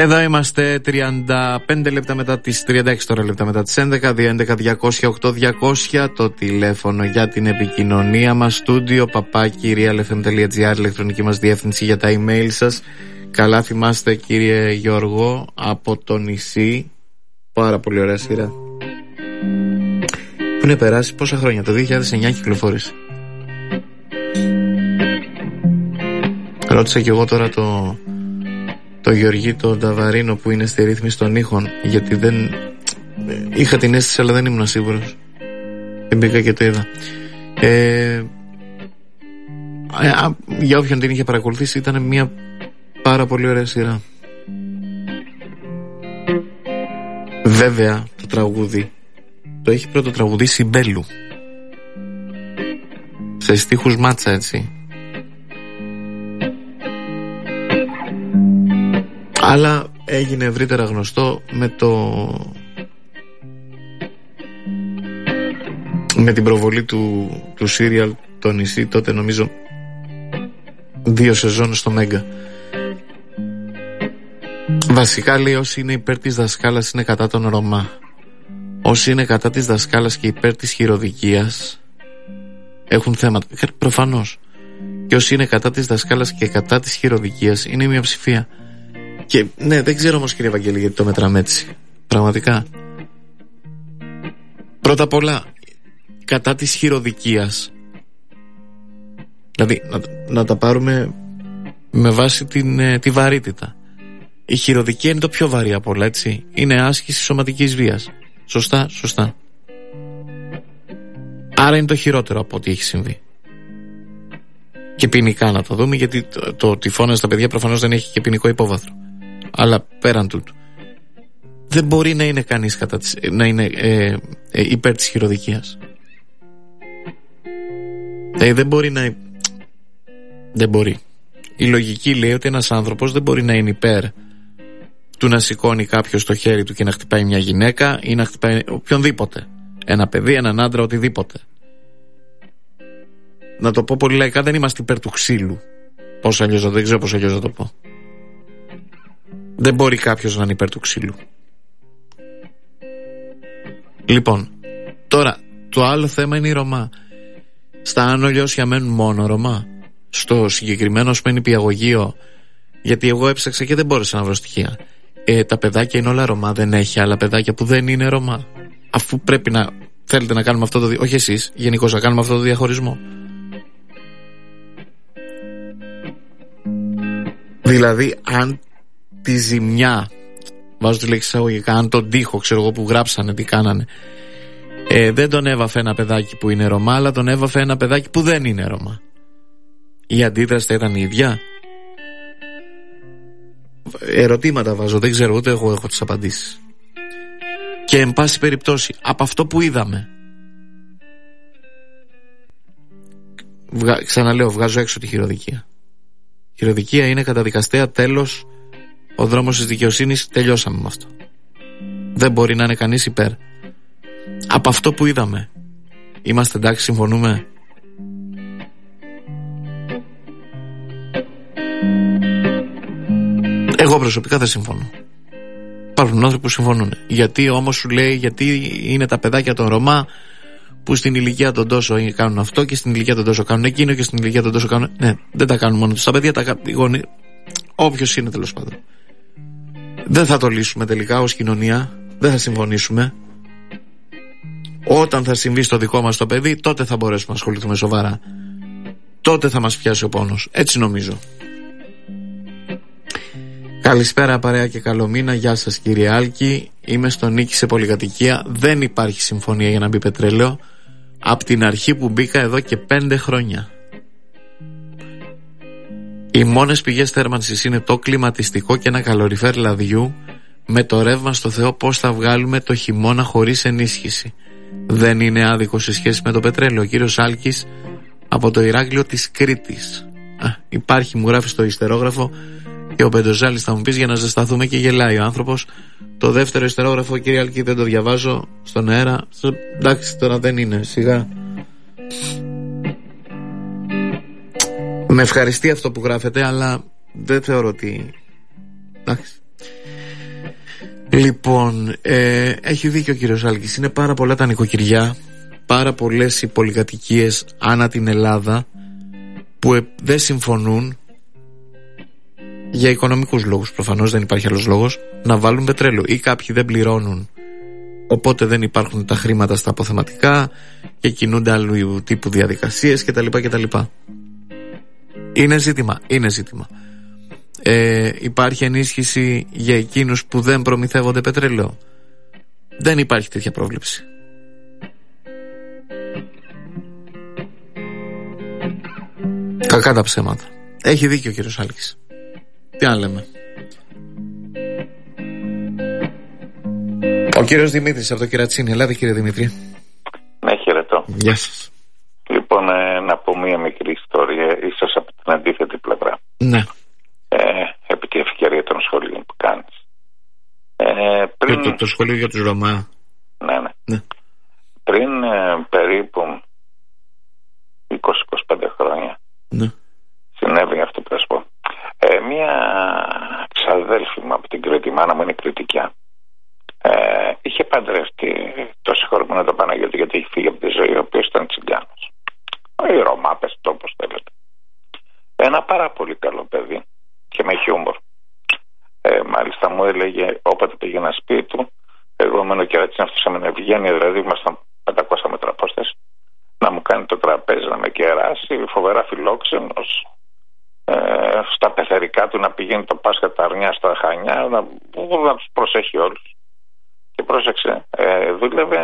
Εδώ είμαστε 35 λεπτά μετά τις 36 τώρα λεπτά μετά τις 11, 211-200-8200, το τηλέφωνο για την επικοινωνία μας, στούντιο @realfm.gr, ηλεκτρονική μας διεύθυνση για τα email σας. Καλά θυμάστε κύριε Γιώργο από το νησί, πάρα πολύ ωραία σειρά. Που είναι περάσει πόσα χρόνια, το 2009 κυκλοφόρησε. Ρώτησα κι εγώ τώρα το Γεωργή τον Ταβαρίνο που είναι στη ρύθμιση των ήχων, γιατί δεν είχα την αίσθηση αλλά δεν ήμουν σίγουρος και μπήκα και το είδα. Για όποιον την είχε παρακολουθήσει, ήταν μια πάρα πολύ ωραία σειρά. Βέβαια το τραγούδι το έχει πρώτο τραγουδίσει Μπέλου, σε στίχους Μάτσα, έτσι. Αλλά έγινε ευρύτερα γνωστό με την προβολή του σύριαλ το νησί, τότε νομίζω 2 σεζόν στο Μέγκα. Βασικά λέει όσοι είναι υπέρ της δασκάλας είναι κατά τον Ρωμά. Όσοι είναι κατά της δασκάλας και υπέρ της χειροδικίας έχουν θέματα, προφανώς. Και όσοι είναι κατά της δασκάλας και κατά της χειροδικίας είναι μια ψηφία. Και ναι, δεν ξέρω όμως κύριε Βαγγέλη γιατί το μετράμε έτσι. Πραγματικά. Πρώτα απ' όλα, κατά της χειροδικίας, δηλαδή να τα πάρουμε με βάση τη βαρύτητα. Η χειροδικία είναι το πιο βαρύ από όλα, έτσι. Είναι άσκηση σωματικής βίας. Σωστά, σωστά. Άρα είναι το χειρότερο από ό,τι έχει συμβεί. Και ποινικά να το δούμε, γιατί το τυφώνα στα παιδιά προφανώς δεν έχει και ποινικό υπόβαθρο. Αλλά πέραν τούτου, δεν μπορεί να είναι κανείς να είναι υπέρ της χειροδικίας. Δεν μπορεί να... Δεν μπορεί. Η λογική λέει ότι ένας άνθρωπος δεν μπορεί να είναι υπέρ του να σηκώνει κάποιος το χέρι του και να χτυπάει μια γυναίκα ή να χτυπάει οποιονδήποτε. Ένα παιδί, έναν άντρα, οτιδήποτε. Να το πω πολύ λαϊκά, δεν είμαστε υπέρ του ξύλου. Δεν ξέρω πώς αλλιώς να το πω. Δεν μπορεί κάποιος να είναι υπέρ του ξύλου. Λοιπόν, τώρα το άλλο θέμα είναι η Ρωμά. Στα Άνω Λιώσια μένουν μόνο Ρωμά. Στο συγκεκριμένο σπένει νηπιαγωγείο, γιατί εγώ έψαξα και δεν μπόρεσα να βρω στοιχεία. Τα παιδάκια είναι όλα Ρωμά, δεν έχει άλλα παιδάκια που δεν είναι Ρωμά? Αφού πρέπει να θέλετε να κάνουμε αυτό όχι εσείς, γενικώς να κάνουμε αυτό το διαχωρισμό. Δηλαδή αν τη ζημιά, βάζω τη λέξη εισαγωγικά, αν τον τοίχο, ξέρω εγώ, που γράψανε τι κάνανε, δεν τον έβαφε ένα παιδάκι που είναι Ρωμά, αλλά τον έβαφε ένα παιδάκι που δεν είναι Ρωμά, η αντίδραση θα ήταν η ίδια? Ερωτήματα βάζω, δεν ξέρω, ούτε εγώ έχω τις απαντήσεις. Και εν πάση περιπτώσει, από αυτό που είδαμε, ξαναλέω, βγάζω έξω τη χειροδικία. Η χειροδικία είναι καταδικαστέα, τέλος. Ο δρόμος της δικαιοσύνης, τελειώσαμε με αυτό. Δεν μπορεί να είναι κανείς υπέρ. Από αυτό που είδαμε, είμαστε εντάξει, συμφωνούμε? Εγώ προσωπικά δεν συμφωνώ. Υπάρχουν άνθρωποι που συμφωνούν. Γιατί όμως σου λέει, γιατί είναι τα παιδάκια των Ρωμά που στην ηλικία των τόσο κάνουν αυτό και στην ηλικία των τόσο κάνουν εκείνο και στην ηλικία των τόσο κάνουν... Ναι, δεν τα κάνουν μόνο τους τα παιδιά, οι γονείς, όποιος είναι τέλος πάντων. Δεν θα το λύσουμε τελικά ως κοινωνία, δεν θα συμφωνήσουμε. Όταν θα συμβεί στο δικό μας το παιδί, τότε θα μπορέσουμε να ασχοληθούμε σοβαρά. Τότε θα μας πιάσει ο πόνος, έτσι νομίζω. Καλησπέρα παρέα και καλό μήνα. Γεια σας κύριε Άλκη. Είμαι στο Νίκη σε πολυκατοικία. Δεν υπάρχει συμφωνία για να μπει πετρέλαιο από την αρχή που μπήκα εδώ και 5 χρόνια. Οι μόνες πηγές θέρμανσης είναι το κλιματιστικό και ένα καλοριφέρ λαδιού. Με το ρεύμα στο Θεό πώς θα βγάλουμε το χειμώνα χωρίς ενίσχυση? Δεν είναι άδικο σε σχέση με το πετρέλαιο? Ο κύριος Άλκης από το Ηράκλειο της Κρήτης. Υπάρχει, μου γράφει στο ιστερόγραφο, και ο Πεντοζάλης θα μου πεις για να ζεσταθούμε, και γελάει ο άνθρωπος. Το δεύτερο ιστερόγραφο, κύριε Άλκη, δεν το διαβάζω στον αέρα. Εντάξει, τώρα δεν είναι, σιγά. Με ευχαριστεί αυτό που γράφετε, αλλά δεν θεωρώ ότι... Εντάξει. Λοιπόν, έχει δίκιο ο κύριος Άλκης. Είναι πάρα πολλά τα νοικοκυριά, πάρα πολλές οι πολυκατοικίες ανά την Ελλάδα που δεν συμφωνούν, για οικονομικούς λόγους προφανώς, δεν υπάρχει άλλος λόγος, να βάλουν πετρέλαιο, ή κάποιοι δεν πληρώνουν, οπότε δεν υπάρχουν τα χρήματα στα αποθεματικά και κινούνται άλλου τύπου διαδικασίες κτλ. Είναι ζήτημα. Υπάρχει ενίσχυση για εκείνους που δεν προμηθεύονται πετρέλαιο? Δεν υπάρχει τέτοια πρόβλεψη. Κακά τα ψέματα. Έχει δίκιο ο κύριος Άλκης. Τι να λέμε. Ο κύριος Δημήτρης από το Κερατσίνι. Ελάτε κύριε Δημήτρη. Ναι, χαιρετώ. Γεια σας. Λοιπόν, να πω μία μικρή ιστορία, ίσως από την αντίθετη πλευρά. Ναι. Επί τη ευκαιρία των σχολείων που κάνεις. Το σχολείο για τους Ρωμά. Ναι. Πριν περίπου 20-25 χρόνια, ναι, συνέβη αυτό που θα σου πω. Μία ξαδέλφη μου από την Κρήτη, η μάνα μου είναι κριτικιά, είχε παντρευτεί το συγχωρημένο τον Παναγιώτη, γιατί είχε φύγει από τη ζωή, ο οποίος ήταν τσιγκάνος. Οι Ρωμά, πες το όπως θέλετε. Ένα πάρα πολύ καλό παιδί και με χιούμορ. Μάλιστα μου έλεγε, όποτε πήγαινα σπίτι του, εγώ μένω Κερατσίνι, αυτός έμενε Ευγένεια, δηλαδή ήμασταν 500 μέτρα απόσταση, να μου κάνει το τραπέζι, να με κεράσει, φοβερά φιλόξενος, στα πεθερικά του να πηγαίνει το Πάσχα τα αρνιά στα Χανιά, να τους προσέχει όλους. Και πρόσεξε, δούλευε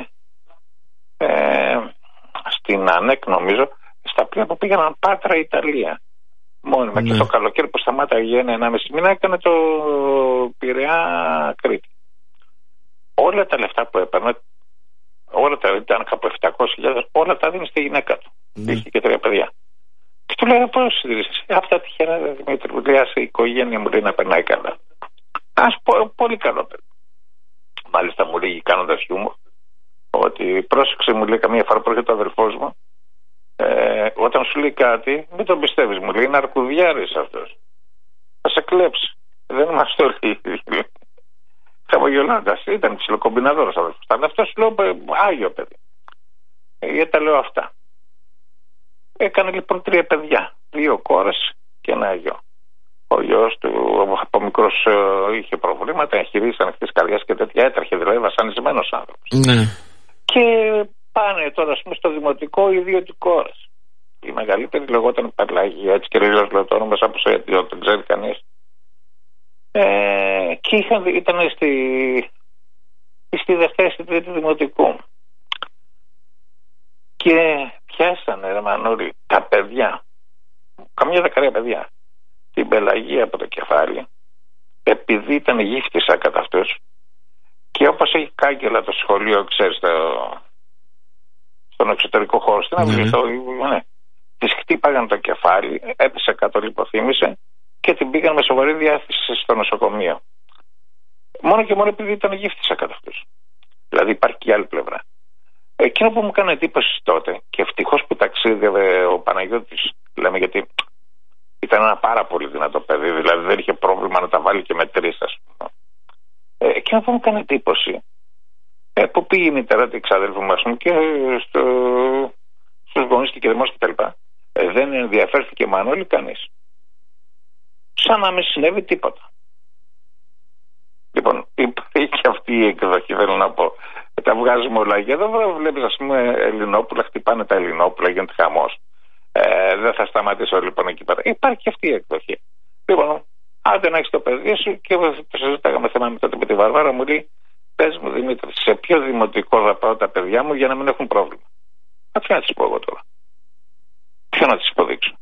στην ΑΝΕΚ, νομίζω, στα πλοία που πήγαιναν Πάτρα, Ιταλία. Μόνιμα. Ναι. Και το καλοκαίρι που σταμάταγε 1,5 μήνα έκανε το Πειραιά Κρήτη. Όλα τα λεφτά που έπαιρνε, όλα τα ήταν κάπου 700.000, όλα τα δίνει στη γυναίκα του. Ναι. Είχε και 3 παιδιά. Και του λέει, πώς συντηρήσεις? Αυτά τυχαία, Δημήτρη, μου λέει, η οικογένεια μου λέει να περνάει καλά. Ας πω, πολύ καλό παιδί. Μάλιστα μου λέει, κάνοντας χιούμορ, ότι πρόσεξε, μου λέει, καμία φορά που έρχεται ο αδελφός μου, όταν σου λέει κάτι, μην τον πιστεύεις, μου λέει, είναι αρκουδιάρης αυτός. Θα σε κλέψει. Δεν είμαστε όλοι ίδιοι. Χαμογελώντας, ήταν ψιλοκομπιναδόρος αδελφός. Αλλά αυτός λέω, άγιο παιδί. Γιατί τα λέω αυτά. Έκανε λοιπόν 3 παιδιά. 2 κόρες και 1 γιο. Ο γιος του από μικρός είχε προβλήματα, εγχειρήσεις ανοιχτής καρδιάς και τέτοια, έτρεχε δηλαδή βασανισμένος άνθρωπος. Ναι. Και πάνε τώρα στο δημοτικό οι 2 του κόρες. Η μεγαλύτερη λεγόταν Παλαγία, έτσι και ρίζος λέω το όνομα, σαν που δεν ξέρει κανείς. Και ήταν στη δεύτερη, στη τρίτη δημοτικού. Και πιάσανε, ρε Μανώλη, τα παιδιά, καμιά 10 παιδιά, την Πελαγία από το κεφάλι, επειδή ήταν γύφτισσα κατά αυτούς, και όπως έχει κάγκελα το σχολείο, ξέρεις, στον εξωτερικό χώρο, στην αυλή, ναι, της χτύπαγαν το κεφάλι, έπεσε κάτω, λιποθύμησε και την πήγαν με σοβαρή διάθεση στο νοσοκομείο. Μόνο και μόνο επειδή ήταν γύφτισσα κατά αυτούς. Δηλαδή υπάρχει και η άλλη πλευρά. Εκείνο που μου έκανε εντύπωση τότε, και ευτυχώς που ταξίδευε ο Παναγιώτης, λέμε, γιατί ήταν ένα πάρα πολύ δυνατό παιδί, δηλαδή δεν είχε πρόβλημα να τα βάλει και με 3, ας πούμε. Εκείνο που μου έκανε εντύπωση, που πήγε η μητέρα του εξαδέλφου μας και στους γονείς και κεδεμός κτλ. Δεν ενδιαφέρθηκε Μανώλη κανείς. Σαν να μην συνέβη τίποτα. Λοιπόν, υπάρχει αυτή η εκδοχή, θέλω να πω. Τα βγάζουμε όλα. Και εδώ βλέπεις, ας πούμε, Ελληνόπουλα, χτυπάνε τα Ελληνόπουλα, γίνεται χαμός. Δεν θα σταματήσω λοιπόν εκεί πέρα. Υπάρχει αυτή η εκδοχή. Λοιπόν, άντε να έχεις το παιδί σου, και το συζητάγαμε θέμα με τότε με τη Βαρβάρα, μου λέει, πες μου Δημήτρη, σε ποιο δημοτικό θα πάω τα παιδιά μου για να μην έχουν πρόβλημα? Ποιο να της πω εγώ τώρα? Ποιο να της υποδείξω?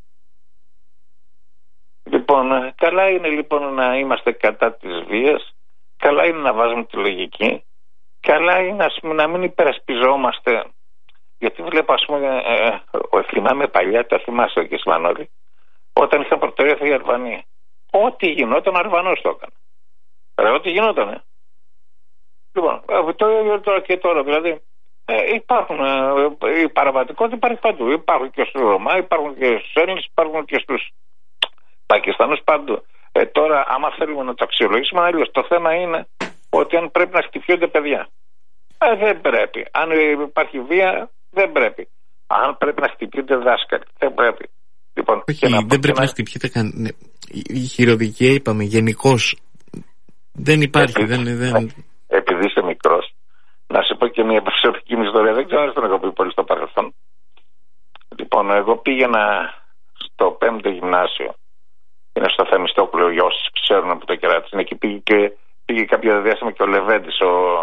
Λοιπόν, καλά είναι λοιπόν να είμαστε κατά της βίας, καλά είναι να βάζουμε τη λογική, καλά είναι, ας πούμε, να μην υπερασπιζόμαστε. Γιατί βλέπω, ας πούμε, θυμάμαι παλιά, τα θυμάσαι και Μανώλη, όταν είχαν πρωτορία οι Αλβανοί. Ό,τι γινόταν, ο Αλβανός το έκανε. Ό,τι γινόταν. Λοιπόν, το ίδιο τώρα και τώρα. Δηλαδή, υπάρχουν, η παραβατικότητα υπάρχει παντού. Υπάρχουν και στους Ρωμά, υπάρχουν και στους Έλληνες, υπάρχουν και στους Πακιστανούς, παντού. Τώρα, άμα θέλουμε να το αξιολογήσουμε, αλλιώς το θέμα είναι ότι αν πρέπει να χτυπιούνται παιδιά. Δεν πρέπει. Αν υπάρχει βία, δεν πρέπει. Αν πρέπει να χτυπιούνται δάσκαλοι, δεν πρέπει. Λοιπόν, όχι, δεν πρέπει να χτυπιούνται καν. Η χειροδικία, είπαμε, γενικώς δεν υπάρχει. Επειδή είσαι μικρός, να σου πω και μια προσωπική μου ιστορία. Δεν ξέρω αν τον έχω πει πολύ στο παρελθόν. Λοιπόν, εγώ πήγαινα στο 5ο γυμνάσιο. Είναι στο Θεμιστόκουλο, για όσοι ξέρουν από το Κεράτη. Εκεί πήγε κάποιο διάστημα και ο Λεβέντης,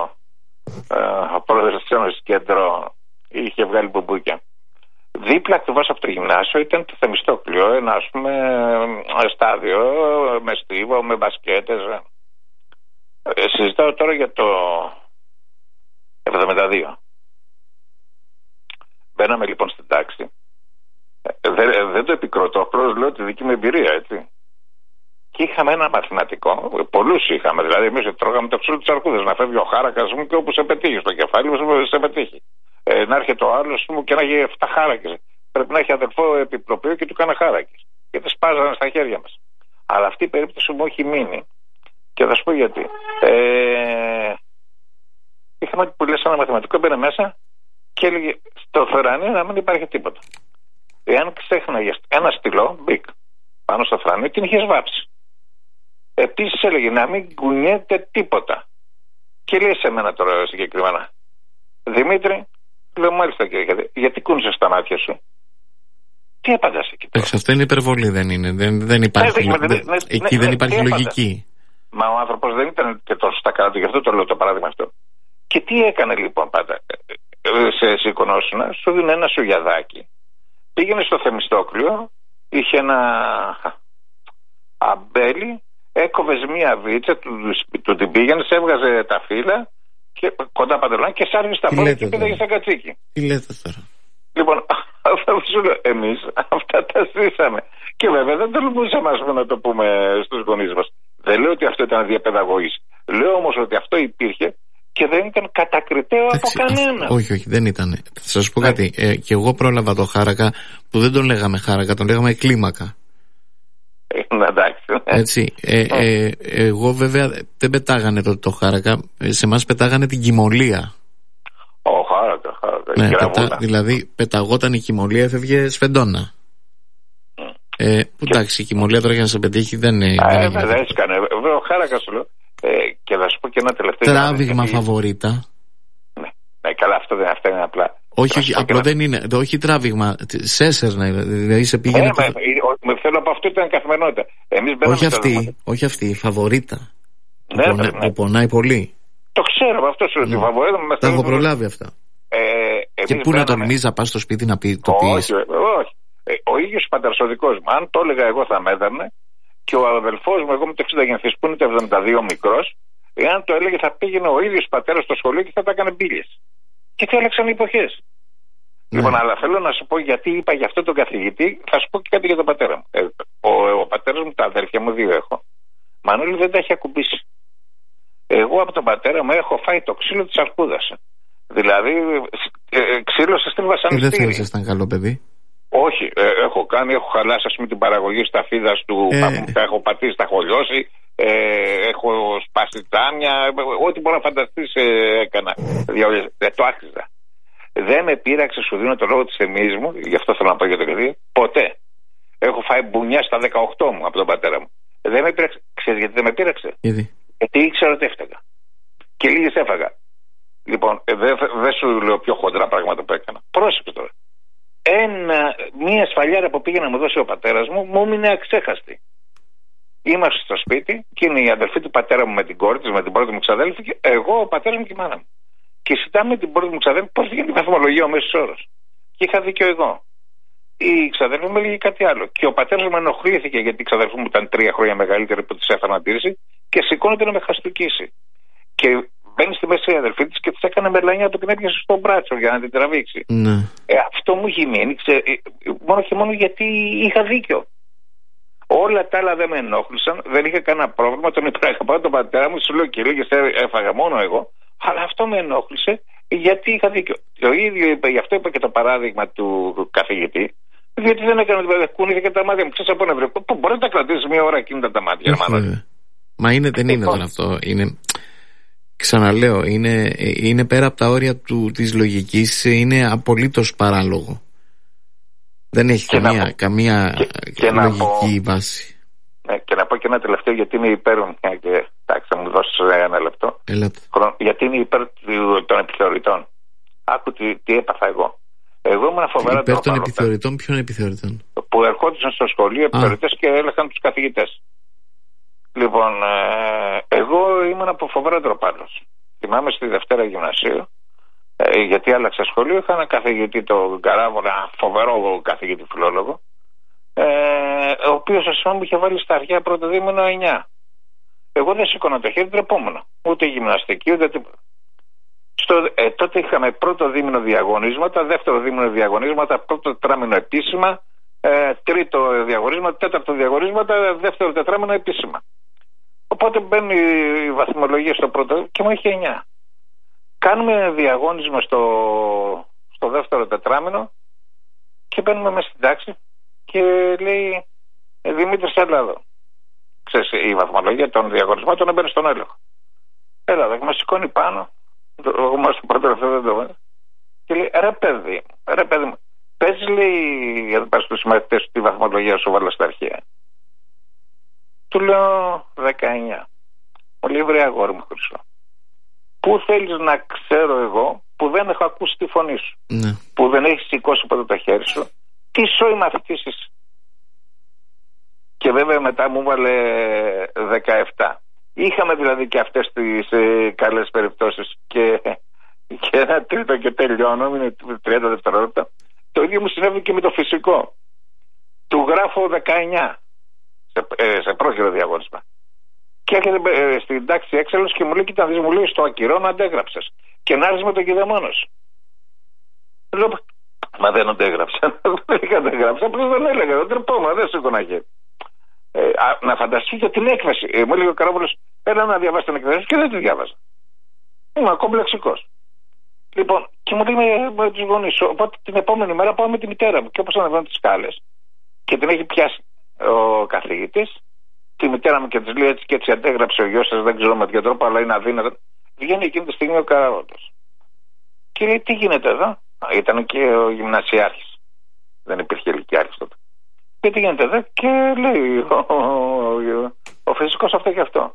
ο πρόεδρος της Ένωσης Κέντρο, είχε βγάλει μπουμπούκια. Δίπλα ακριβώς από το γυμνάσιο ήταν το Θεμιστόκουλο, ένα ας πούμε στάδιο με στίβο, με μπασκέτες. Συζητάω τώρα για το 72. Μπαίναμε λοιπόν στην τάξη. Δεν το επικροτώ, απλώς λέω τη δική μου εμπειρία, έτσι. Και είχαμε ένα μαθηματικό, πολλούς είχαμε, δηλαδή εμείς τρώγαμε το ξύλο της αρκούδας, να φεύγει ο χάρακας μου και όπου σε πετύχει στο κεφάλι μου, σε πετύχει. Να έρχεται ο άλλος μου και να έχει 7 χάρακες. Πρέπει να έχει αδερφό επιπλοποιείο και του κάνα χάρακες. Γιατί σπάζανε στα χέρια μας. Αλλά αυτή η περίπτωση μου έχει μείνει. Και θα σου πω γιατί. Είχαμε που λες ένα μαθηματικό, μπαίνε μέσα και έλεγε στο θωρανίο να μην υπάρχει τίποτα. Εάν ξέχναγε ένα στυλό, μπικ, πάνω στο θωρανίο, την είχε βάψει. Επίσης έλεγε να μην κουνιέται τίποτα. Και λέει σε μένα τώρα συγκεκριμένα, Δημήτρη, λέω μάλιστα κύριε, γιατί κούνησες τα μάτια σου? Τι απαντάς εκεί τώρα? Αυτό είναι υπερβολή, δεν είναι? Δεν υπάρχει, εκεί δεν υπάρχει λογική. Μα ο άνθρωπος δεν ήταν και τόσο στα καλά του, γι' αυτό το λέω το παράδειγμα αυτό. Και τι έκανε λοιπόν πάντα? Σε σηκωνόσουνα, σου δίνει ένα σουγιαδάκι. Πήγαινε στο Θεμιστόκλειο, είχε ένα αμπέλι, έκοβες μία βίτσα, του την πήγαινες, έβγαζε τα φύλλα και κοντά παντελόνια και σάρβισε τα πόδια και πήγαινε στα κατσίκι. Τι λέτε τώρα? Λοιπόν, αυτά που σου λέω, εμείς αυτά τα ζήσαμε. Και βέβαια δεν τολμούσαμε να το πούμε στους γονείς μας. Δεν λέω ότι αυτό ήταν διαπαιδαγώγηση. Λέω όμως ότι αυτό υπήρχε και δεν ήταν κατακριτέο από κανένα. Όχι, δεν ήταν. Θα σας πω κάτι. Και εγώ πρόλαβα το χάρακα, που δεν τον λέγαμε χάρακα, τον λέγαμε κλίμακα. Εντάξει. Έτσι. Εγώ βέβαια δεν πετάγανε το χάρακα. Σε εμάς πετάγανε την κυμολία. Χάρακα. Δηλαδή πεταγόταν η κυμολία, έφευγε σφεντόνα. Που εντάξει, η κυμολία τώρα για να σε πετύχει δεν είναι. Δεν έτσι κάνει. Βέβαια, ο χάρακα σου λέω. Και θα σου πω και ένα τελευταίο. Τράβηγμα φαβορίτα. Ναι, καλά, αυτό δεν είναι απλά. Όχι, απλό δεν είναι. Όχι τράβηγμα. Σέσερνα, δηλαδή σε πήγαινε. Θέλω από αυτό ήταν καθημερινότητα. Όχι αυτή, η φαβορίτα. Που πονάει πολύ. Το ξέρω, αυτό σου λέω. Τα έχω προλάβει αυτά. Και πού να τολμήσει να πα στο σπίτι να πει το πει? Όχι. Ο ίδιος ο πατέρας ο δικός μου, αν το έλεγα εγώ θα με έδερνε, και ο αδελφός μου, εγώ με το 60 γεννηθείς που είναι το 72 μικρός, εάν το έλεγε θα πήγαινε ο ίδιος πατέρας στο σχολείο και θα τα έκανε μπίλιες. Και θα έλεξαν οι εποχές. Λοιπόν, αλλά θέλω να σου πω γιατί είπα για αυτό τον καθηγητή, θα σου πω και κάτι για τον πατέρα μου. Ο πατέρας μου, τα αδέρφια μου, 2 έχω. Μανώλη δεν τα έχει ακουμπήσει. Εγώ από τον πατέρα μου έχω φάει το ξύλο της αρκούδας. Δηλαδή, ξύλο σε στήλ βασανιστήρι. Δεν θα ήσασταν καλό παιδί? Όχι, έχω χαλάσει ας πούμε την παραγωγή σταφίδας του τα έχω πατήσει, τα έχω λιώσει, έχω σπάσει τάμια, ό,τι μπορεί να φανταστείς έκανα. Το άξιζα. Δεν με πείραξε, σου δίνω το λόγο της εμείς μου, γι' αυτό θέλω να πω για το παιδί, ποτέ. Έχω φάει μπουνιά στα 18 μου από τον πατέρα μου. Δεν με πείραξε. Ξέρεις γιατί δεν με πείραξε? Γιατί ήξερα ότι έφταγα. Και λίγες έφαγα. Λοιπόν, δεν σου λέω πιο χοντρά πράγματα που έκανα. Πρόσεξε τώρα. Μία σφαλιάρα που πήγε να μου δώσει ο πατέρας μου, μου έμεινε αξέχαστη. Είμαστε στο σπίτι και είναι η αδελφή του πατέρα μου με την κόρη της, με την πρώτη μου ξαδέλφη, και εγώ, ο πατέρας μου και η μάνα μου. Και συζητάμε την πρώτη μου ξαδέλφη πώς βγαίνει η βαθμολογία ο μέσος όρος. Και είχα δίκιο εγώ. Η ξαδέλφη μου έλεγε κάτι άλλο. Και ο πατέρας μου ενοχλήθηκε γιατί η ξαδέλφη μου ήταν 3 χρόνια μεγαλύτερη που της έφανα αντίρρηση και σηκώνεται να με χαστούκίσει. Και μπαίνει στη μέση η αδελφή της και της έκανε μελανιά, το την έπιασε στο μπράτσο για να την τραβήξει. Ναι. Αυτό μου είχε μείνει, μόνο και μόνο γιατί είχα δίκιο. Όλα τα άλλα δεν με ενόχλησαν, δεν είχα κανένα πρόβλημα. Τον υπεραγαπάω τον πατέρα μου, σου λέω και λίγες έφαγα μόνο εγώ. Αλλά αυτό με ενόχλησε γιατί είχα δίκιο. Το ίδιο γι' αυτό είπα και το παράδειγμα του καθηγητή. Διότι δεν έκανε τίποτα, κούνηθηκε τα μάτια μου. Ξέρεις από νευρικό. Πού μπορεί να τα κρατήσει 1 ώρα εκείνα τα μάτια, Μα δεν είναι τώρα αυτό. Είναι. Ξαναλέω, είναι πέρα από τα όρια της λογικής, είναι απολύτως παράλογο. Δεν έχει καμία λογική βάση. Και να πω και ένα τελευταίο, γιατί είναι υπέρ, και θα μου δώσεις ένα λεπτό. Γιατί είναι υπέρ των επιθεωρητών. Άκου τι έπαθα εγώ. Εγώ ήμουν φοβερά υπέρ των επιθεωρητών. Ποιων επιθεωρητών? Που ερχόντουσαν στο σχολείο επιθεωρητές και έλεγχαν τους καθηγητές. Λοιπόν, εγώ ήμουν από φοβερά ντροπάλος. Θυμάμαι στη Δευτέρα Γυμνασίου, γιατί άλλαξα σχολείο, είχα ένα καθηγητή, τον Καράβολα, φοβερό καθηγητή φιλόλογο, ο οποίος μου είχε βάλει στα αρχαία πρώτο δίμηνο 9. Εγώ δεν σήκωνα το χέρι, τρεπόμουν. Ούτε γυμναστική, ούτε τίποτα. Τότε είχαμε πρώτο δίμηνο διαγωνίσματα, δεύτερο δίμηνο διαγωνίσματα, πρώτο τετράμινο επίσημα, τρίτο διαγωνίσματα, τέταρτο διαγωνίσματα, δεύτερο τετράμινο επίσημα. Οπότε μπαίνει η βαθμολογία στο πρώτο και μου είχε 9. Κάνουμε διαγώνισμα στο δεύτερο τετράμινο και μπαίνουμε μέσα στην τάξη και λέει Δημήτρης, έλα εδώ. Ξέρεις, η βαθμολογία των διαγωνισμάτων έμπαινε στον έλεγχο. Έλα εδώ, μας σηκώνει πάνω. Εγώ μας το πρώτο αυτό δεν το βάζω. Και λέει, ρε παιδί μου, πες, λέει, εδώ πέρα στους συμμαθητές τη βαθμολογία σου βάλα στα αρχαία. Του λέω 19. Μου λέει, βρε αγόρι μου Χρυσό, πού θέλεις να ξέρω εγώ που δεν έχω ακούσει τη φωνή σου, που δεν έχεις σηκώσει ποτέ το χέρι σου, τι σόι μαθητής είσαι? Και βέβαια μετά μου βάλε 17. Είχαμε δηλαδή και αυτές τις καλές περιπτώσεις και ένα τρίτο και τελειώνω, είναι 30 δευτερόλεπτα. Το ίδιο μου συνέβη και με το φυσικό. Του γράφω 19 σε πρόχειρο διαγώνισμα. Και έρχεται στην τάξη έξαλλος και μου λέει, κοίτα δεις, μου λέει, στο ακυρώνω αντέγραψες και να έρθεις με το κηδεμόνος. Λέω, μα δεν αντέγραψα. Δεν αντέγραψα, απλώς δεν έλεγα, δεν τρεπόμαι, δεν σήκωνα χέρι. Να φανταστεί για την έκθεση. Μου έλεγε ο Καράβολος, έλα να διαβάσει την έκθεση και δεν τη διάβαζα. Είμαι ακόμα λεξικός. Λοιπόν, και μου λέει με τους γονείς. Οπότε την επόμενη μέρα πάω με τη μητέρα μου. Και όπως ανεβαίνω τις σκάλες και την έχει πιάσει ο καθηγητής, τη μητέρα μου και της λέει, έτσι και έτσι αντέγραψε ο γιος σας, δεν ξέρω με ποιο τρόπο, αλλά είναι αδύνατο. Βγαίνει εκείνη τη στιγμή ο Καράβολος. Και λέει, τι γίνεται εδώ? Ήταν και ο γυμνασιάρχης. Δεν υπήρχε ηλικιάρχης τότε. Και τι γίνεται εδώ? Και λέει ο φυσικός αυτό και αυτό.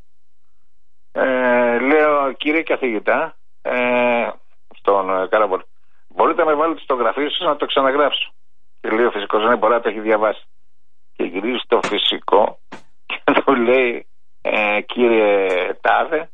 Λέω, κύριε καθηγητά, στον Καράβολο, μπορείτε να με βάλετε στο γραφείο σας να το ξαναγράψω? Και λέει ο φυσικός, ναι, μπορεί να το έχει διαβάσει. Και γυρίζει στο φυσικό και του λέει, κύριε Τάδε,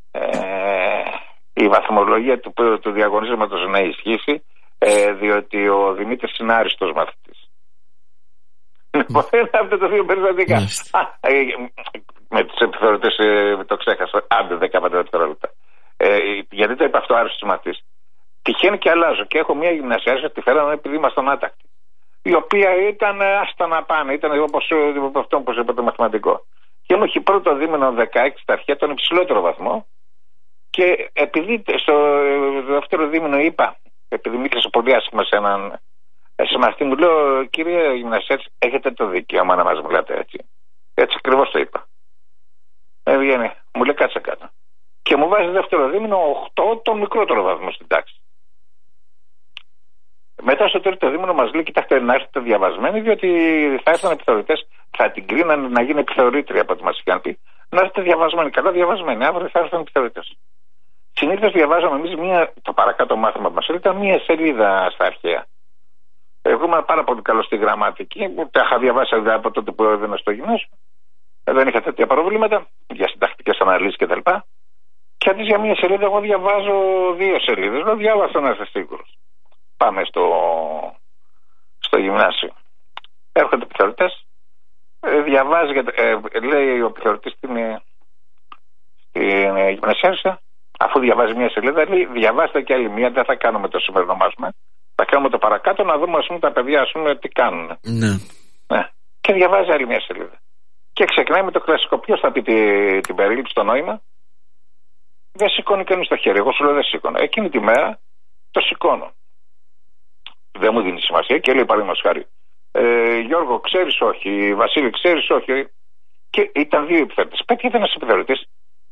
η βαθμολογία του διαγωνίσματος να ισχύσει, διότι ο Δημήτρης είναι άριστος μαθητής. Λοιπόν, αυτά τα δύο περιστατικά. Με τους επιθεωρητές το ξέχασα, άντε 15 δευτερόλεπτα. Γιατί το είπα αυτό, άριστος μαθητής. Τυχαίνει και αλλάζω και έχω μια γυμνασιάρχη, τη φέραμε επειδή ήμασταν άτακτοι, η οποία ήταν άστα να πάνε, ήταν όπως αυτό που είπα το μαθηματικό. Και μου έχει πρώτο δίμηνο 16 στα αρχαία, τον υψηλότερο βαθμό. Και επειδή στο δεύτερο δίμηνο είπα, επειδή μίλησα πολύ άσχημα σε έναν συμμαθητή, μου λέω, κύριε γυμνασιάρχη, έχετε το δικαίωμα να μας μιλάτε έτσι. Έτσι ακριβώς το είπα. Βγαίνει, μου λέει κάτσε κάτω. Και μου βάζει δεύτερο δίμηνο 8, τον μικρότερο βαθμό στην τάξη. Μετά στο τρίτο δίμηνο μας λέει, κοιτάξτε να έρθετε διαβασμένοι, διότι θα έρθουν επιθεωρητές, θα την κρίνανε να γίνει επιθεωρήτρια από ό,τι μας είχαν πει. Να έρθετε διαβασμένοι, καλά διαβασμένοι, αύριο θα έρθουν επιθεωρητές. Συνήθως διαβάζαμε εμείς το παρακάτω μάθημα μας ήταν μία σελίδα στα αρχαία. Εγώ ήμουν πάρα πολύ καλό στη γραμματική, τα είχα διαβάσει από τότε που έδωνα στο γυμνάσιο. Δεν είχα τέτοια προβλήματα για συντακτικές αναλύσεις κτλ. Και αντί για μία σελίδα, εγώ διαβάζω 2 σελίδες. Λέω, διάβασα να είστε σίγουρος. Πάμε στο γυμνάσιο. Έρχονται επιθεωρητές, διαβάζει, λέει ο επιθεωρητής στην γυμνασιάρχησα, αφού διαβάζει μία σελίδα, λέει, διαβάστε και άλλη μία, δεν θα κάνουμε το σημερινό μάθημα. Θα κάνουμε το παρακάτω να δούμε, ας πούμε, τα παιδιά, ας πούμε, τι κάνουν. Ναι. Και διαβάζει άλλη μία σελίδα. Και ξεκινάει με το κλασικό. Ποιος θα πει την περίληψη, το νόημα? Δεν σηκώνει κανείς το χέρι. Εγώ σου λέω δεν σηκώνω. Εκείνη τη μέρα το σηκώνω. Δεν μου δίνει σημασία και λέει παραδείγματος χάρη, Γιώργο, ξέρεις όχι, Βασίλη, ξέρεις όχι. Και ήταν 2 επιθεωρητές. Πέτυχε ένας επιθεωρητής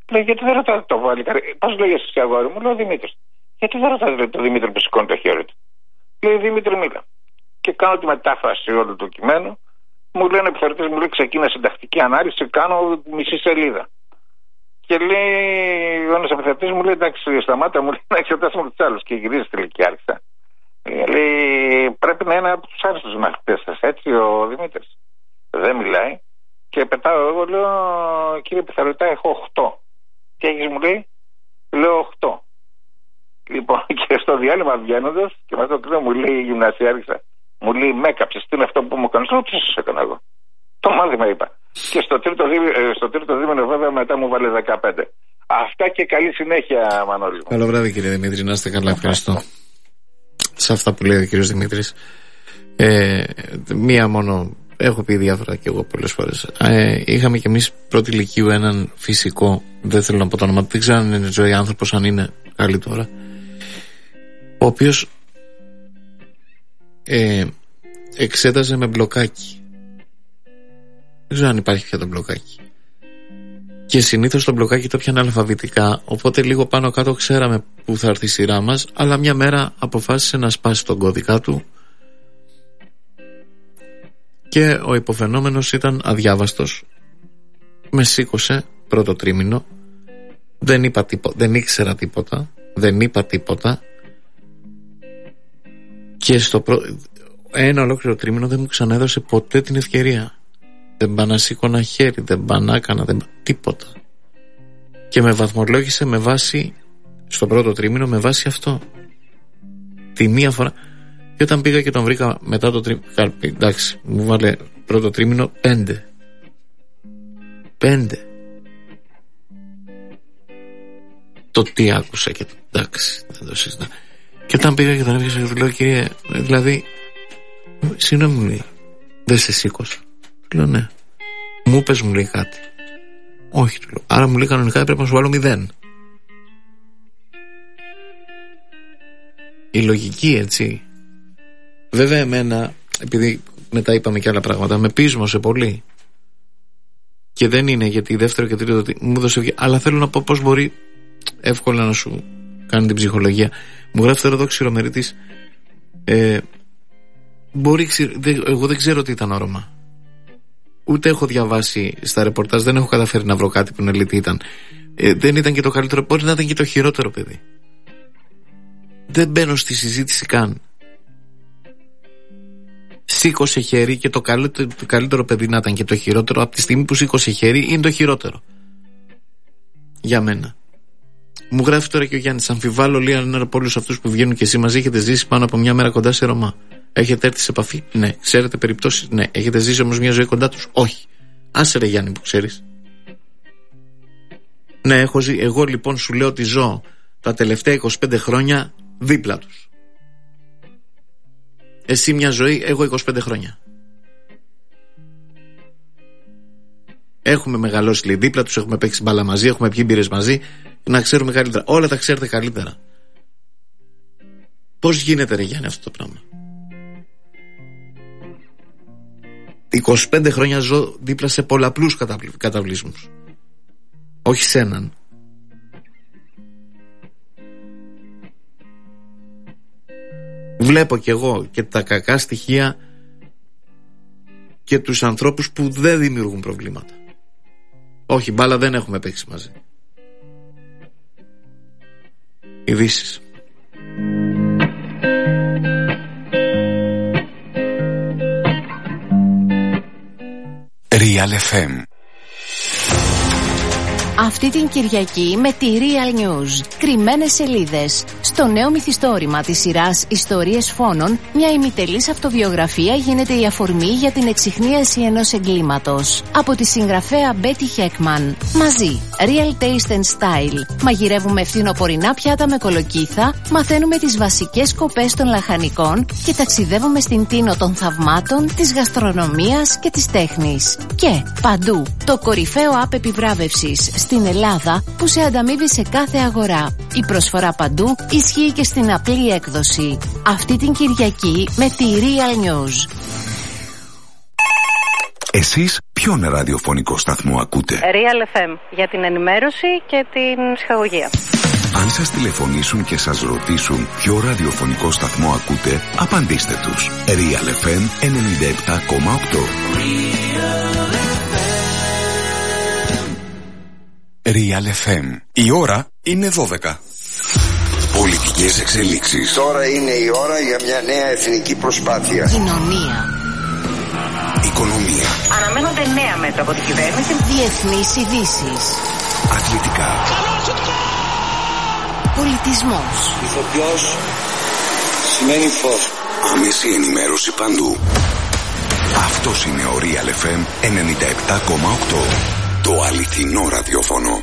Λέει, γιατί δεν ρωτάτε το παλικάρι? Πώς λέγεσαι εσύ, αγόρι μου? Λέω, Δημήτρης. Γιατί δεν ρωτάτε το Δημήτρη που σηκώνει το χέρι του? Λέει, Δημήτρη, μίλα. Και κάνω τη μετάφραση όλου του κειμένου. Μου λέει ο επιθεωρητής, μου λέει, ξεκίνα συντακτική ανάλυση, κάνω μισή σελίδα. Και λέει ο ένας επιθεωρητής, μου λέει, εντάξει, σταμάτα, μου λέει, να εξετάσουμε τους άλλους. Και γυρίζει τελική άρχισα. Λέει, πρέπει να είναι από τους άριστους μαθητές σας, έτσι ο Δημήτρης? Δεν μιλάει. Και πετάω εγώ, λέω, κύριε επιθεωρητά, έχω 8. Τι έχεις, μου λέει? Λέω 8. Λοιπόν, και στο διάλειμμα βγαίνοντας, και με το κρίνο μου λέει η γυμνασιάρχησα, μου λέει, με έκαψες, τι είναι αυτό που μου κάνεις? Τι σας έκανα εγώ? Το μάθημα είπα. Και στο τρίτο δίμηνο βέβαια μετά μου βάλε 15. Αυτά και καλή συνέχεια, Μανώλη. Καλό βράδυ, κύριε Δημήτρη, να είστε καλά, ευχαριστώ. Σε αυτά που λέει ο κύριος Δημήτρης, μία μόνο, έχω πει διάφορα και εγώ πολλές φορές. Είχαμε κι εμείς πρώτη λυκείου έναν φυσικό, δεν θέλω να πω το όνομα, δεν ξέρω αν είναι ζωή άνθρωπος, αν είναι καλή τώρα, ο οποίος εξέταζε με μπλοκάκι. Δεν ξέρω αν υπάρχει πια το μπλοκάκι. Και συνήθως το μπλοκάκι το πιάνε αλφαβητικά, οπότε λίγο πάνω κάτω ξέραμε που θα έρθει η σειρά μας, αλλά μια μέρα αποφάσισε να σπάσει τον κώδικα του και ο υποφαινόμενος ήταν αδιάβαστος. Με σήκωσε πρώτο τρίμηνο, δεν ήξερα τίποτα, δεν είπα τίποτα και ένα ολόκληρο τρίμηνο δεν μου ξανέδωσε ποτέ την ευκαιρία. Δεν πανασήκωνα χέρι, δεν πανάκανα, τίποτα. Και με βαθμολόγησε με βάση, στο πρώτο τρίμηνο, με βάση αυτό. Τη μία φορά. Και όταν πήγα και τον βρήκα μετά το τρίμηνο, εντάξει, μου βάλε πρώτο τρίμηνο 5. Το τι άκουσα και εντάξει, δεν το συζητάω. Και όταν πήγα και τον έβγασα και του λέω, κύριε, δηλαδή, συγγνώμη, μου λέει, δεν σε σήκωσα. Του λέω, ναι. Μου πες, μου λέει κάτι. Όχι, του λέω. Άρα μου λέει κανονικά πρέπει να σου βάλω 0. Η λογική, έτσι. Βέβαια εμένα, επειδή μετά είπαμε και άλλα πράγματα, με πείσμωσε πολύ. Και δεν είναι γιατί δεύτερο και τρίτο μου έδωσε, αλλά θέλω να πω πώς μπορεί εύκολα να σου κάνει την ψυχολογία. Μου γράφει τώρα εδώ Ξηρομερίτης, εγώ δεν ξέρω τι ήταν όρομα. Ούτε έχω διαβάσει στα ρεπορτάζ, δεν έχω καταφέρει να βρω κάτι που να λέει τι ήταν. Δεν ήταν και το καλύτερο, μπορεί να ήταν και το χειρότερο παιδί. Δεν μπαίνω στη συζήτηση καν. Σήκωσε χέρι και το καλύτερο παιδί να ήταν και το χειρότερο, από τη στιγμή που σήκωσε χέρι είναι το χειρότερο. Για μένα. Μου γράφει τώρα και ο Γιάννης, αμφιβάλλω λέει αν από όλους αυτούς που βγαίνουν και εσύ μαζί έχετε ζήσει πάνω από μια μέρα κοντά σε Ρωμά. Έχετε έρθει σε επαφή? Ναι. Ξέρετε περιπτώσεις? Ναι. Έχετε ζήσει όμως μια ζωή κοντά τους? Όχι. Άσε ρε Γιάννη που ξέρεις. Ναι, έχω ζει. Εγώ λοιπόν σου λέω ότι ζω τα τελευταία 25 χρόνια δίπλα τους. Εσύ μια ζωή, εγώ 25 χρόνια. Έχουμε μεγαλώσει λέει δίπλα τους, έχουμε παίξει μπάλα μαζί, έχουμε πιει μπύρες μαζί, να ξέρουμε καλύτερα. Όλα τα ξέρετε καλύτερα. Πώς γίνεται ρε Γιάννη αυτό το πράγμα? 25 χρόνια ζω δίπλα σε πολλαπλούς καταβλισμούς. Όχι σε έναν. Βλέπω κι εγώ και τα κακά στοιχεία και τους ανθρώπους που δεν δημιουργούν προβλήματα. Όχι, μπάλα δεν έχουμε παίξει μαζί. Ειδήσεις. Real FM. Αυτή την Κυριακή με τη Real News. Κρυμμένες σελίδες. Στο νέο μυθιστόρημα της σειράς Ιστορίες Φόνων, μια ημιτελής αυτοβιογραφία γίνεται η αφορμή για την εξιχνίαση ενός εγκλήματος. Από τη συγγραφέα Betty Heckman. Μαζί, Real Taste and Style. Μαγειρεύουμε φθινοπορεινά πιάτα με κολοκύθα, μαθαίνουμε τις βασικές σκοπές των λαχανικών και ταξιδεύουμε στην τίνο των θαυμάτων, της γαστρονομίας και της τέχνης. Και παντού, το κορυφαίο app επιβράβευσης στην Ελλάδα που σε ανταμείβει σε κάθε αγορά. Η προσφορά παντού ισχύει και στην απλή έκδοση. Αυτή την Κυριακή με τη Real News. Εσείς ποιο Ποιον ραδιοφωνικό σταθμό ακούτε? Real FM, για την ενημέρωση και την ψυχαγωγία. Αν σας τηλεφωνήσουν και σας ρωτήσουν ποιο ραδιοφωνικό σταθμό ακούτε, απαντήστε τους. Real FM 97,8. Real FM. Η ώρα είναι 12. Πολιτικές εξελίξεις. Τώρα είναι η ώρα για μια νέα εθνική προσπάθεια. Κοινωνία. Οικονομία. Αναμένονται νέα μέτρα από την κυβέρνηση. Διεθνείς ειδήσεις. Αθλητικά. Πολιτισμός. Ηθοποιός σημαίνει φως. Άμεση ενημέρωση παντού. Αυτός είναι ο Real FM 97,8. Το αληθινό ραδιόφωνο.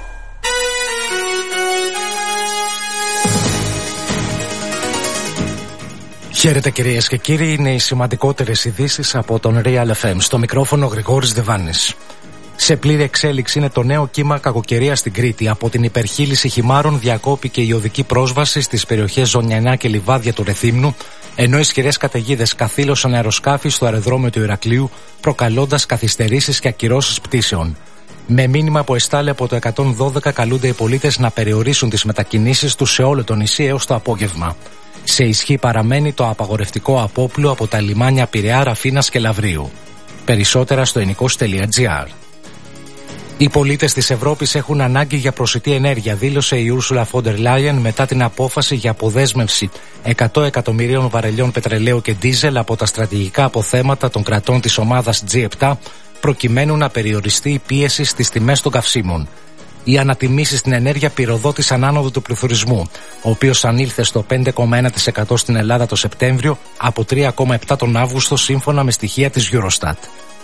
Χαίρετε κυρίες και κύριοι, είναι οι σημαντικότερες ειδήσεις από τον Real FM. Στο μικρόφωνο Γρηγόρης Δεβάνης. Σε πλήρη εξέλιξη είναι το νέο κύμα κακοκαιρίας στην Κρήτη. Από την υπερχείληση χυμάρων διακόπηκε η οδική πρόσβαση στις περιοχές Ζωνιανά και Λιβάδια του Ρεθύμνου, ενώ ισχυρές καταιγίδες καθήλωσαν αεροσκάφη στο αεροδρόμιο του Ηρακλείου, προκαλώντας καθυστερήσεις και ακυρώσεις πτήσεων. Με μήνυμα από εστάλη από το 112 καλούνται οι πολίτες να περιορίσουν τις μετακινήσεις τους σε όλο το νησί έως το απόγευμα. Σε ισχύ παραμένει το απαγορευτικό απόπλου από τα λιμάνια Πειραιά, Ραφίνας και Λαυρίου. Περισσότερα στο enikos.gr. Οι πολίτες της Ευρώπης έχουν ανάγκη για προσιτή ενέργεια, δήλωσε η Ursula von der Leyen μετά την απόφαση για αποδέσμευση 100 εκατομμυρίων βαρελιών πετρελαίου και ντίζελ από τα στρατηγικά αποθέματα των κρατών της ομάδας G7, προκειμένου να περιοριστεί η πίεση στις τιμές των καυσίμων. Οι ανατιμήσεις στην ενέργεια πυροδότησαν άνοδο του πληθωρισμού, ο οποίος ανήλθε στο 5,1% στην Ελλάδα το Σεπτέμβριο από 3,7% τον Αύγουστο, σύμφωνα με στοιχεία της Eurostat.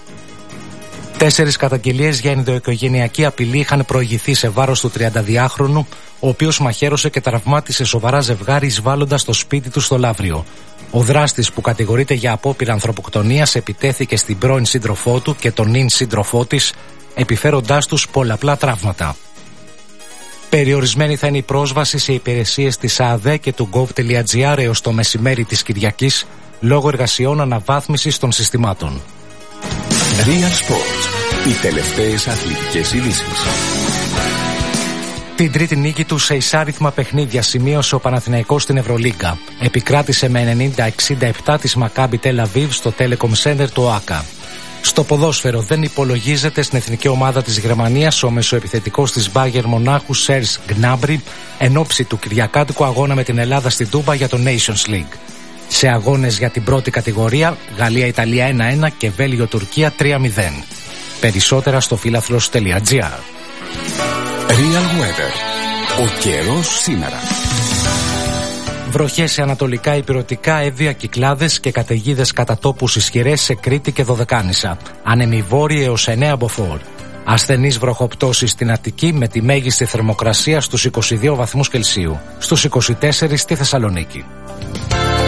4 καταγγελίες για ενδοοικογενειακή απειλή είχαν προηγηθεί σε βάρος του 32χρονου, ο οποίος μαχαίρωσε και τραυμάτισε σοβαρά ζευγάρι εισβάλλοντας στο σπίτι του στο Λαύριο. Ο δράστης, που κατηγορείται για απόπειρα ανθρωποκτονίας, επιτέθηκε στην πρώην σύντροφό του και τον νυν σύντροφό της, επιφέροντάς τους πολλαπλά τραύματα. Περιορισμένη θα είναι η πρόσβαση σε υπηρεσίες της ΑΔΕ και του gov.gr έως το μεσημέρι της Κυριακής, λόγω εργασιών αναβάθμισης των συστημάτων. Real Sports. Οι τελευταίες αθλητικές ειδήσεις. Την τρίτη νίκη του σε εισάριθμα παιχνίδια σημείωσε ο Παναθηναϊκός στην Ευρωλίγκα. Επικράτησε με 90-67 της Μακάμπι Τελ Αβίβ στο Telecom Center του ΟΑΚΑ. Στο ποδόσφαιρο δεν υπολογίζεται στην εθνική ομάδα της Γερμανίας ο μεσοεπιθετικός της Μπάγερ Μονάχου Σέρζ Γκνάμπρι εν ώψη του κυριακάτικου αγώνα με την Ελλάδα στην Τούμπα για το Nations League. Σε αγώνες για την πρώτη κατηγορία, Γαλλία-Ιταλία 1-1 και Βέλγιο-Τουρκία 3-0. Περισσότερα στο φιλαθλος.gr. Real Weather. Ο καιρός σήμερα. Βροχές σε ανατολικά υπηρετικά, Εύβοια, Κυκλάδες και καταιγίδες κατά τόπους ισχυρές σε Κρήτη και Δωδεκάνησα. Άνεμοι βόρειοι έως 9 μποφόρ. Ασθενείς βροχοπτώσεις στην Αττική με τη μέγιστη θερμοκρασία στους 22 βαθμούς Κελσίου. Στους 24 στη Θεσσαλονίκη.